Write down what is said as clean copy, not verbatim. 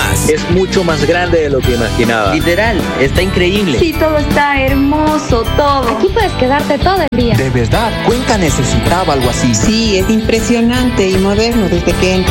más. Es mucho más grande de lo que imaginaba. Literal, está increíble. Sí, todo está hermoso, todo. Aquí puedes quedarte todo el día. De verdad, Cuenca necesitaba algo así. Sí, es impresionante y moderno desde que entra.